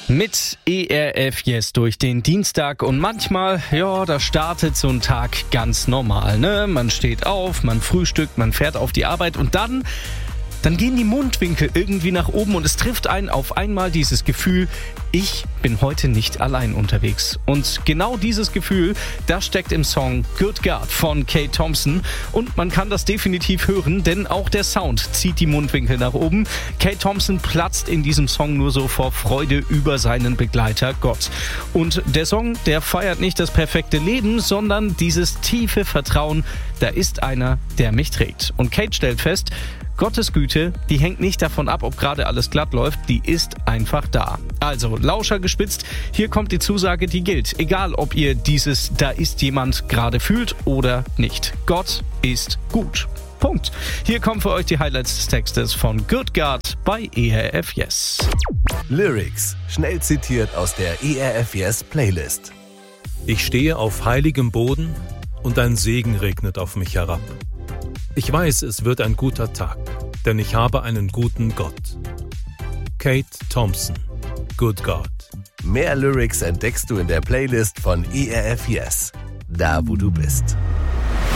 Mit ERF Yes durch den Dienstag und manchmal, da startet so ein Tag ganz normal, ne? Man steht auf, man frühstückt, man fährt auf die Arbeit und dann gehen die Mundwinkel irgendwie nach oben und es trifft einen auf einmal dieses Gefühl, ich bin heute nicht allein unterwegs. Und genau dieses Gefühl, das steckt im Song Good God von Kate Thompson. Und man kann das definitiv hören, denn auch der Sound zieht die Mundwinkel nach oben. Kate Thompson platzt in diesem Song nur so vor Freude über seinen Begleiter Gott. Und der Song, der feiert nicht das perfekte Leben, sondern dieses tiefe Vertrauen, da ist einer, der mich trägt. Und Kate stellt fest, Gottes Güte, die hängt nicht davon ab, ob gerade alles glatt läuft, die ist einfach da. Also, Lauscher gespitzt, hier kommt die Zusage, die gilt. Egal, ob ihr dieses Da ist jemand gerade fühlt oder nicht. Gott ist gut. Punkt. Hier kommen für euch die Highlights des Textes von Good God bei ERF Yes. Lyrics, schnell zitiert aus der ERF Yes Playlist. Ich stehe auf heiligem Boden und ein Segen regnet auf mich herab. Ich weiß, es wird ein guter Tag, denn ich habe einen guten Gott. Kate Thompson, Good God. Mehr Lyrics entdeckst du in der Playlist von ERF Yes, da wo du bist.